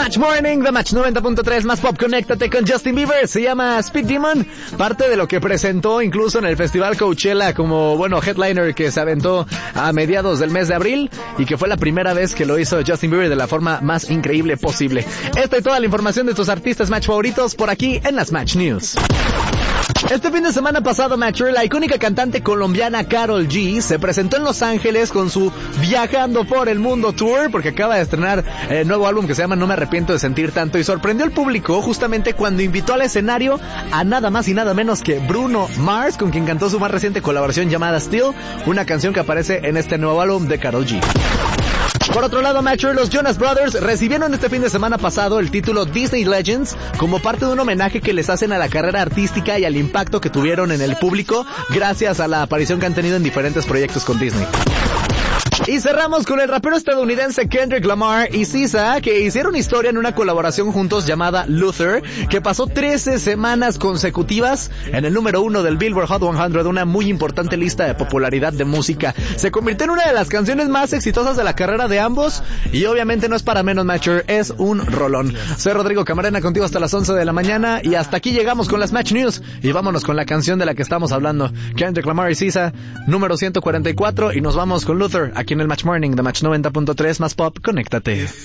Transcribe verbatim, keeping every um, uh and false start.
Match Morning de Match noventa punto tres más pop. Conéctate con Justin Bieber. Se llama Speed Demon. Parte de lo que presentó incluso en el Festival Coachella como, bueno, headliner que se aventó a mediados del mes de abril y que fue la primera vez que lo hizo Justin Bieber de la forma más increíble posible. Esta y toda la información de tus artistas Match favoritos por aquí en las Match News. Este fin de semana pasado, Matcher, la icónica cantante colombiana Karol G se presentó en Los Ángeles con su Viajando por el Mundo Tour, porque acaba de estrenar el nuevo álbum que se llama No me arrepiento de sentir tanto, y sorprendió al público justamente cuando invitó al escenario a nada más y nada menos que Bruno Mars, con quien cantó su más reciente colaboración llamada Still, una canción que aparece en este nuevo álbum de Karol G. Por otro lado, Matcher, los Jonas Brothers recibieron este fin de semana pasado el título Disney Legends como parte de un homenaje que les hacen a la carrera artística y al impacto que tuvieron en el público gracias a la aparición que han tenido en diferentes proyectos con Disney. Y cerramos con el rapero estadounidense Kendrick Lamar y S Z A, que hicieron historia en una colaboración juntos llamada Luther, que pasó trece semanas consecutivas en el número uno del Billboard Hot cien, una muy importante lista de popularidad de música. Se convirtió en una de las canciones más exitosas de la carrera de ambos y obviamente no es para menos, Matcher, es un rolón. Soy Rodrigo Camarena, contigo hasta las once de la mañana y hasta aquí llegamos con las Match News y vámonos con la canción de la que estamos hablando. Kendrick Lamar y S Z A, número ciento cuarenta y cuatro, y nos vamos con Luther aquí en el Match Morning de Match noventa punto tres más pop. Conéctate.